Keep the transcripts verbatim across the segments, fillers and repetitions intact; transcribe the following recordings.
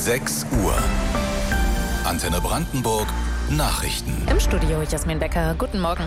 sechs Uhr. Antenne Brandenburg Nachrichten. Im Studio Jasmin Becker. Guten Morgen.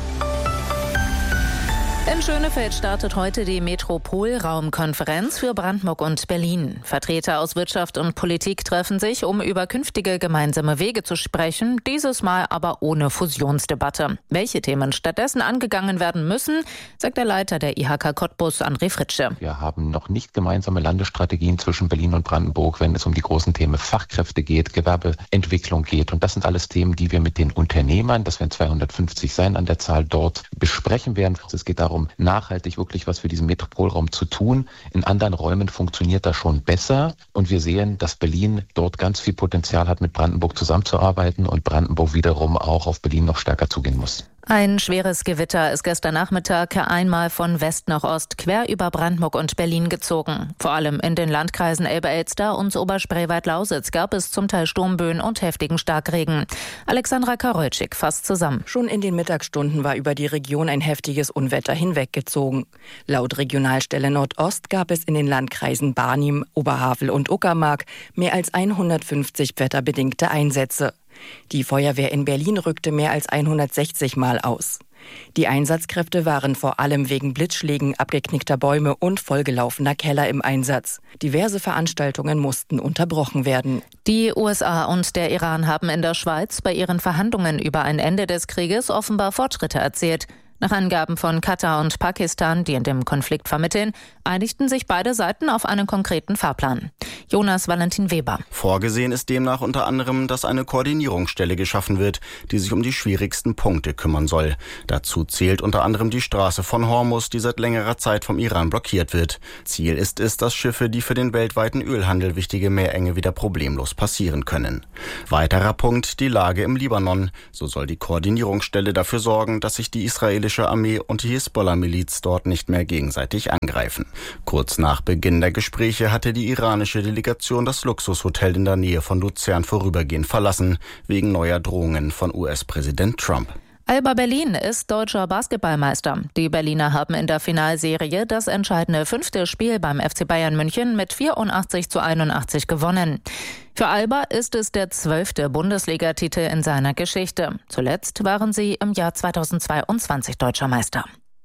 In Schönefeld startet heute die Metropolraumkonferenz für Brandenburg und Berlin. Vertreter aus Wirtschaft und Politik treffen sich, um über künftige gemeinsame Wege zu sprechen, dieses Mal aber ohne Fusionsdebatte. Welche Themen stattdessen angegangen werden müssen, sagt der Leiter der I H K Cottbus, André Fritsche. Wir haben noch nicht gemeinsame Landesstrategien zwischen Berlin und Brandenburg, wenn es um die großen Themen Fachkräfte geht, Gewerbeentwicklung geht. Und das sind alles Themen, die wir mit den Unternehmern, das werden zweihundertfünfzig sein an der Zahl, dort besprechen werden. Es geht darum, nachhaltig wirklich was für diesen Metropolraum zu tun. In anderen Räumen funktioniert das schon besser. Und wir sehen, dass Berlin dort ganz viel Potenzial hat, mit Brandenburg zusammenzuarbeiten und Brandenburg wiederum auch auf Berlin noch stärker zugehen muss. Ein schweres Gewitter ist gestern Nachmittag einmal von West nach Ost quer über Brandenburg und Berlin gezogen. Vor allem in den Landkreisen Elbe-Elster und Oberspreewald-Lausitz gab es zum Teil Sturmböen und heftigen Starkregen. Alexandra Karolczyk fasst zusammen. Schon in den Mittagsstunden war über die Region ein heftiges Unwetter hinweggezogen. Laut Regionalstelle Nordost gab es in den Landkreisen Barnim, Oberhavel und Uckermark mehr als hundertfünfzig wetterbedingte Einsätze. Die Feuerwehr in Berlin rückte mehr als hundertsechzig Mal aus. Die Einsatzkräfte waren vor allem wegen Blitzschlägen, abgeknickter Bäume und vollgelaufener Keller im Einsatz. Diverse Veranstaltungen mussten unterbrochen werden. Die U S A und der Iran haben in der Schweiz bei ihren Verhandlungen über ein Ende des Krieges offenbar Fortschritte erzielt. Nach Angaben von Katar und Pakistan, die in dem Konflikt vermitteln, einigten sich beide Seiten auf einen konkreten Fahrplan. Jonas Valentin Weber. Vorgesehen ist demnach unter anderem, dass eine Koordinierungsstelle geschaffen wird, die sich um die schwierigsten Punkte kümmern soll. Dazu zählt unter anderem die Straße von Hormuz, die seit längerer Zeit vom Iran blockiert wird. Ziel ist es, dass Schiffe, die für den weltweiten Ölhandel wichtige Meerenge wieder problemlos passieren können. Weiterer Punkt, die Lage im Libanon. So soll die Koordinierungsstelle dafür sorgen, dass sich die israelische Armee und die Hisbollah-Miliz dort nicht mehr gegenseitig angreifen. Kurz nach Beginn der Gespräche hatte die iranische Delegation das Luxushotel in der Nähe von Luzern vorübergehend verlassen, wegen neuer Drohungen von U S-Präsident Trump. Alba Berlin ist deutscher Basketballmeister. Die Berliner haben in der Finalserie das entscheidende fünfte Spiel beim F C Bayern München mit vierundachtzig zu einundachtzig gewonnen. Für Alba ist es der zwölfte Bundesligatitel in seiner Geschichte. Zuletzt waren sie im Jahr zweitausendzweiundzwanzig deutscher Meister.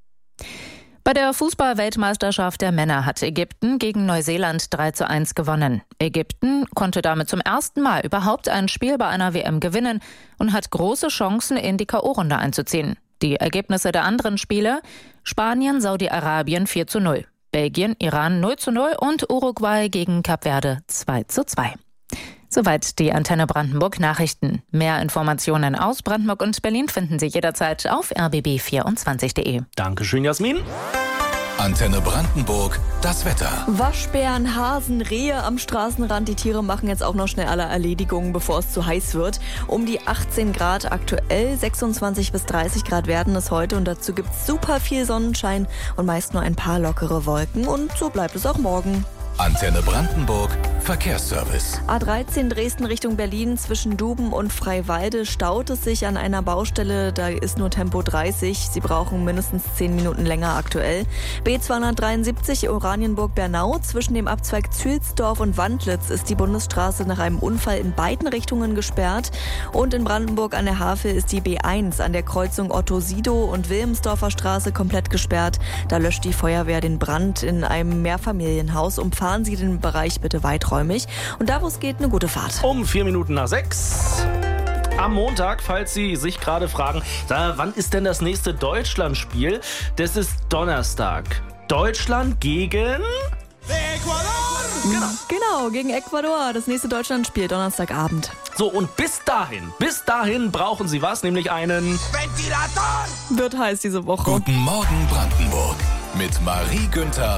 Bei der Fußball-Weltmeisterschaft der Männer hat Ägypten gegen Neuseeland drei zu eins gewonnen. Ägypten konnte damit zum ersten Mal überhaupt ein Spiel bei einer W M gewinnen und hat große Chancen, in die K O-Runde einzuziehen. Die Ergebnisse der anderen Spiele: Spanien, Saudi-Arabien vier zu null, Belgien, Iran null zu null und Uruguay gegen Kap Verde zwei zu zwei. Soweit die Antenne Brandenburg Nachrichten. Mehr Informationen aus Brandenburg und Berlin finden Sie jederzeit auf r b b vierundzwanzig punkt de. Dankeschön, Jasmin. Antenne Brandenburg, das Wetter. Waschbären, Hasen, Rehe am Straßenrand. Die Tiere machen jetzt auch noch schnell alle Erledigungen, bevor es zu heiß wird. Um die achtzehn Grad aktuell, sechsundzwanzig bis dreißig Grad werden es heute. Und dazu gibt es super viel Sonnenschein und meist nur ein paar lockere Wolken. Und so bleibt es auch morgen. Antenne Brandenburg, Verkehrsservice. A dreizehn Dresden Richtung Berlin zwischen Duben und Freiwalde staut es sich an einer Baustelle. Da ist nur Tempo dreißig. Sie brauchen mindestens zehn Minuten länger aktuell. B zweihundertdreiundsiebzig Oranienburg-Bernau zwischen dem Abzweig Zülsdorf und Wandlitz ist die Bundesstraße nach einem Unfall in beiden Richtungen gesperrt. Und in Brandenburg an der Havel ist die B eins an der Kreuzung Otto-Sido und Wilhelmsdorfer Straße komplett gesperrt. Da löscht die Feuerwehr den Brand in einem Mehrfamilienhaus. Umfahren Sie den Bereich bitte weiträumig. Und da, wo es geht, eine gute Fahrt. Um vier Minuten nach sechs. Am Montag, falls Sie sich gerade fragen, da, wann ist denn das nächste Deutschlandspiel? Das ist Donnerstag. Deutschland gegen Ecuador! Genau. Genau, gegen Ecuador. Das nächste Deutschlandspiel, Donnerstagabend. So, und bis dahin, bis dahin brauchen Sie was, nämlich einen Ventilator! Wird heiß diese Woche. Guten Morgen Brandenburg mit Marie Günther